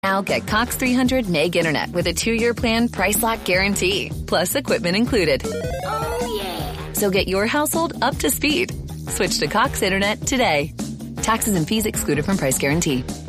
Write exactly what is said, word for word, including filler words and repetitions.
Now get Cox three hundred meg internet with a two-year plan, price lock guarantee, plus equipment included. Oh, yeah. So get your household up to speed. Switch to Cox Internet today. Taxes and fees excluded from price guarantee.